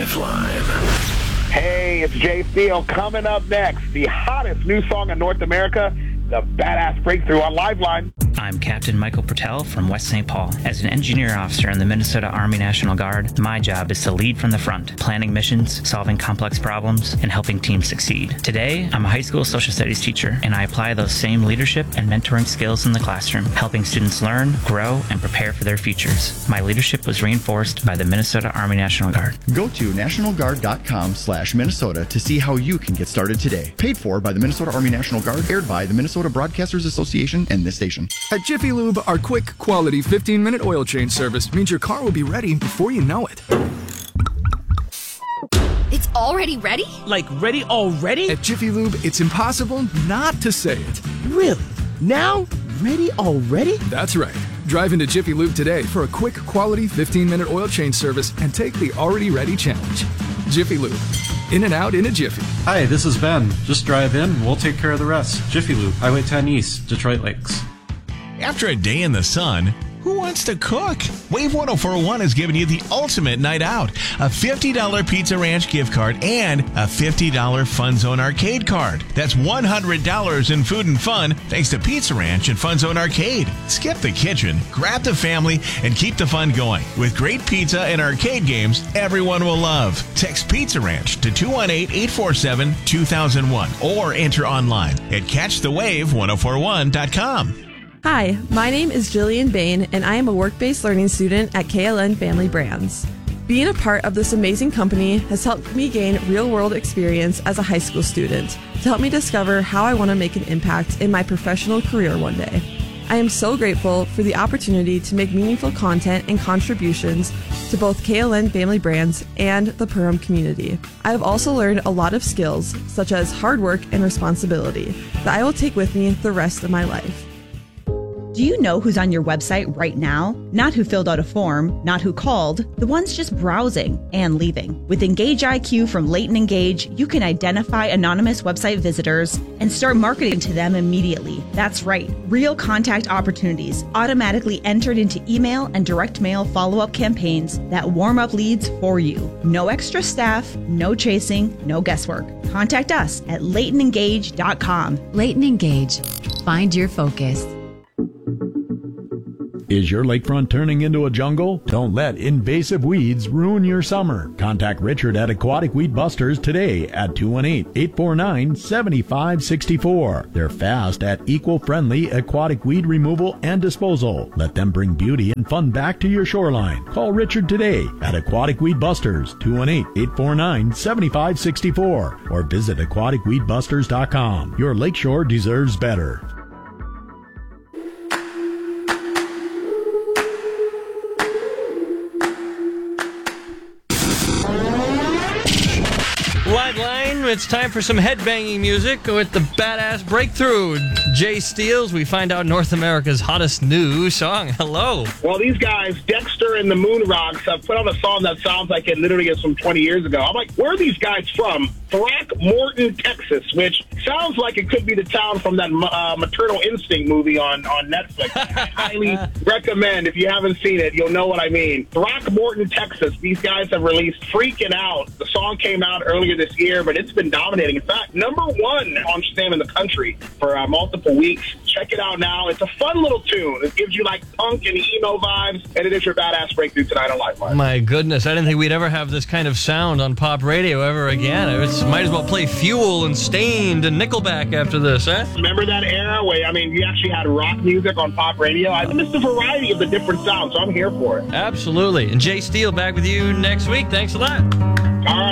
Lifeline. Hey, it's Jay Steele. Coming up next, the hottest new song in North America, the Badass Breakthrough on Lifeline. I'm Captain Michael Pertel from West St. Paul. As an engineer officer in the Minnesota Army National Guard, my job is to lead from the front, planning missions, solving complex problems, and helping teams succeed. Today, I'm a high school social studies teacher, and I apply those same leadership and mentoring skills in the classroom, helping students learn, grow, and prepare for their futures. My leadership was reinforced by the Minnesota Army National Guard. Go to nationalguard.com/Minnesota to see how you can get started today. Paid for by the Minnesota Army National Guard, aired by the Minnesota Broadcasters Association and this station. At Jiffy Lube, our quick, quality 15-minute oil change service means your car will be ready before you know it. It's already ready? Like ready already? At Jiffy Lube, it's impossible not to say it. Really? Now? Ready already? That's right. Drive into Jiffy Lube today for a quick, quality 15-minute oil change service and take the already ready challenge. Jiffy Lube. In and out in a jiffy. Hi, this is Ben. Just drive in, we'll take care of the rest. Jiffy Lube, Highway 10 East, Detroit Lakes. After a day in the sun, who wants to cook? Wave 104.1 is giving you the ultimate night out. A $50 Pizza Ranch gift card and a $50 Fun Zone Arcade card. That's $100 in food and fun thanks to Pizza Ranch and Fun Zone Arcade. Skip the kitchen, grab the family, and keep the fun going. With great pizza and arcade games everyone will love. Text Pizza Ranch to 218-847-2001 or enter online at catchthewave1041.com. Hi, my name is Jillian Bain, and I am a work-based learning student at KLN Family Brands. Being a part of this amazing company has helped me gain real-world experience as a high school student to help me discover how I want to make an impact in my professional career one day. I am so grateful for the opportunity to make meaningful content and contributions to both KLN Family Brands and the Perham community. I have also learned a lot of skills, such as hard work and responsibility, that I will take with me the rest of my life. Do you know who's on your website right now? Not who filled out a form, not who called, the ones just browsing and leaving. With Engage IQ from Leighton Engage, you can identify anonymous website visitors and start marketing to them immediately. That's right, real contact opportunities automatically entered into email and direct mail follow-up campaigns that warm up leads for you. No extra staff, no chasing, no guesswork. Contact us at LeightonEngage.com. Leighton Engage. Find your focus. Is your lakefront turning into a jungle? Don't let invasive weeds ruin your summer. Contact Richard at Aquatic Weed Busters today at 218-849-7564. They're fast at eco-friendly aquatic weed removal and disposal. Let them bring beauty and fun back to your shoreline. Call Richard today at Aquatic Weed Busters, 218-849-7564, or visit aquaticweedbusters.com. Your lakeshore deserves better. Lifeline, it's time for some headbanging music with the Badass Breakthrough. Jay Steele, we find out North America's hottest new song. Hello. Well, these guys, Dexter and the Moon Rocks, have put out a song that sounds like it literally is from 20 years ago. I'm like, where are these guys from? Throckmorton, Texas, which sounds like it could be the town from that Maternal Instinct movie on Netflix. I highly recommend. If you haven't seen it, you'll know what I mean. Throckmorton, Texas. These guys have released Freaking Out. The song came out earlier this year, but it's been dominating. In fact, #1 on Shazam in the country for multiple weeks. Check it out now. It's a fun little tune. It gives you like punk and emo vibes, and it is your Badass Breakthrough tonight on Lifeline. My goodness, I didn't think we'd ever have this kind of sound on pop radio ever again. It might as well play Fuel and Stained and Nickelback after this, huh? Remember that era where, you actually had rock music on pop radio? I missed the variety of the different sounds, so I'm here for it. Absolutely. And Jay Steele back with you next week. Thanks a lot. All right.